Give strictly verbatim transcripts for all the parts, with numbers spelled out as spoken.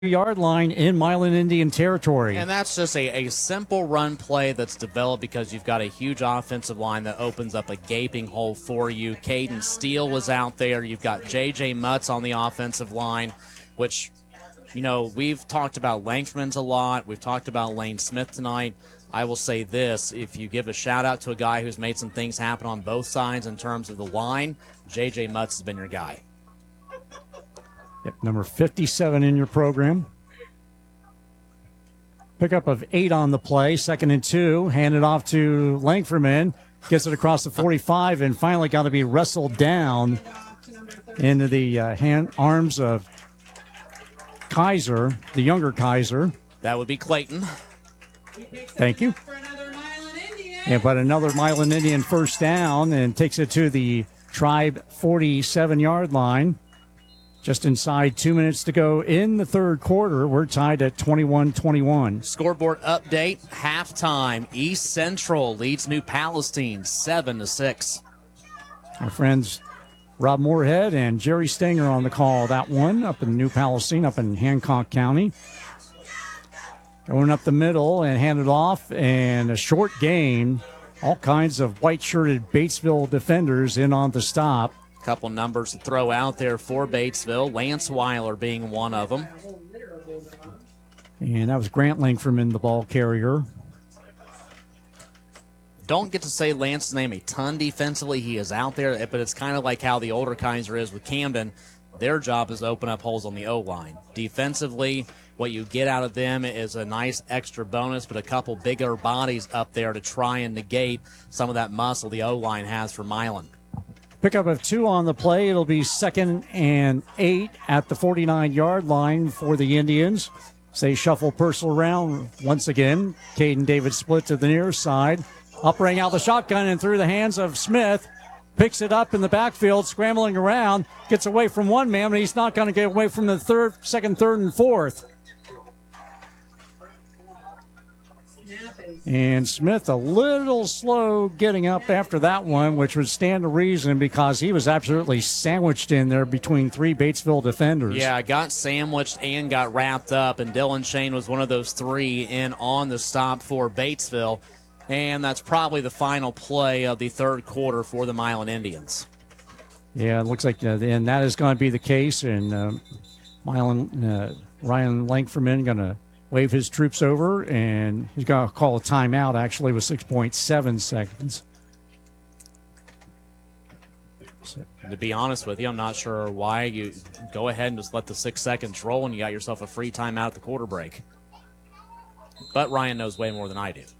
yard line in Milan Indian territory. And that's just a, a simple run play that's developed because you've got a huge offensive line that opens up a gaping hole for you. Caden Steele was out there. You've got J J Mutz on the offensive line, which, you know, we've talked about Langford's a lot. We've talked about Lane Smith tonight. I will say this, if you give a shout-out to a guy who's made some things happen on both sides in terms of the line, J J Mutz has been your guy. Yep, number fifty-seven in your program. Pickup of eight on the play, second and two. Handed off to Langford. Gets it across the forty-five and finally got to be wrestled down into the uh, hand arms of Kaiser, the younger Kaiser. That would be Clayton. Thank you. Yeah, but another Milan Indian first down and takes it to the Tribe forty-seven-yard line. Just inside two minutes to go in the third quarter. We're tied at twenty-one twenty-one. Scoreboard update, halftime. East Central leads New Palestine seven to six. Our friends Rob Moorhead and Jerry Stenger on the call. That one up in New Palestine, up in Hancock County. Going up the middle and handed off, and a short gain. All kinds of white-shirted Batesville defenders in on the stop. Couple numbers to throw out there for Batesville. Lance Weiler being one of them. And that was Grant Langford, the ball carrier. Don't get to say Lance's name a ton defensively. He is out there, but it's kind of like how the older Kaiser is with Camden. Their job is to open up holes on the O-line. Defensively, what you get out of them is a nice extra bonus, but a couple bigger bodies up there to try and negate some of that muscle the O-line has for Milan. Pickup of two on the play. It'll be second and eight at the forty-nine-yard line for the Indians. They shuffle Purcell around once again. Caden David split to the near side. Uppering out the shotgun and through the hands of Smith. Picks it up in the backfield, scrambling around. Gets away from one man, but he's not going to get away from the third, second, third, and fourth. And Smith a little slow getting up after that one, which would stand to reason because he was absolutely sandwiched in there between three Batesville defenders. Yeah, got sandwiched and got wrapped up, and Dylan Shane was one of those three in on the stop for Batesville. And that's probably the final play of the third quarter for the Milan Indians. Yeah, it looks like uh, and that is going to be the case. And uh, Milan, uh, Ryan Langford going to wave his troops over, and he's going to call a timeout, actually, with six point seven seconds. So, to be honest with you, I'm not sure why you go ahead and just let the six seconds roll and you got yourself a free timeout at the quarter break. But Ryan knows way more than I do.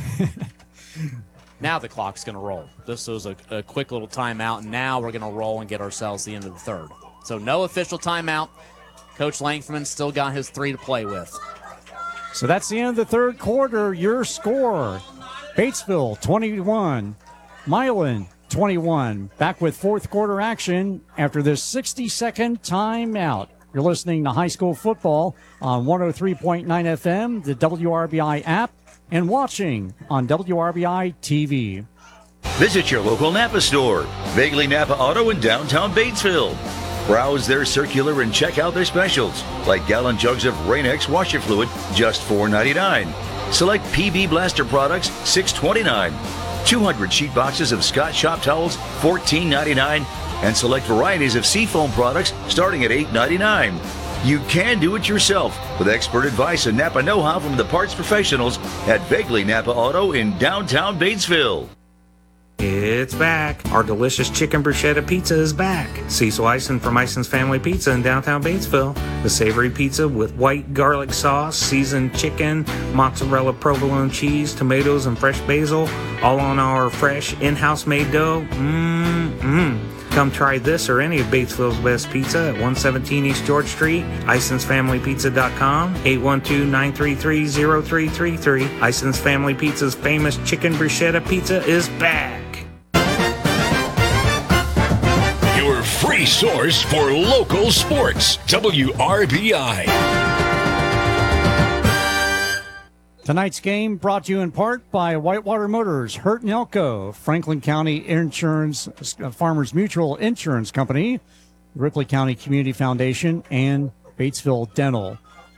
Now the clock's going to roll. This was a, a quick little timeout, and now we're going to roll and get ourselves the end of the third. So no official timeout. Coach Langford still got his three to play with. So that's the end of the third quarter. Your score, Batesville twenty-one, Milan twenty-one. Back with fourth quarter action after this sixty-second timeout. You're listening to high school football on one oh three point nine F M, the W R B I app, and watching on W R B I T V. Visit your local Napa store, Vaguely Napa Auto in downtown Batesville. Browse their circular and check out their specials, like gallon jugs of Rain-X washer fluid, just four ninety-nine. Select P B Blaster products, six twenty-nine. two hundred sheet boxes of Scott Shop towels, fourteen ninety-nine. And select varieties of Seafoam products, starting at eight ninety-nine. You can do it yourself with expert advice and Napa know-how from the parts professionals at Vaguely Napa Auto in downtown Batesville. It's back. Our delicious chicken bruschetta pizza is back. Cecil Eisen from Eisen's Family Pizza in downtown Batesville. The savory pizza with white garlic sauce, seasoned chicken, mozzarella provolone cheese, tomatoes, and fresh basil, all on our fresh in-house made dough. Mmm-mmm. Come try this or any of Batesville's best pizza at one seventeen East George Street, Isons Family Pizza dot com, eight one two, nine three three, zero three three three. Isons Family Pizza's famous chicken bruschetta pizza is back. Your free source for local sports, W R B I. Tonight's game brought to you in part by Whitewater Motors, Hurt and Elko, Franklin County Insurance, uh, Farmers Mutual Insurance Company, Ripley County Community Foundation, and Batesville Dental.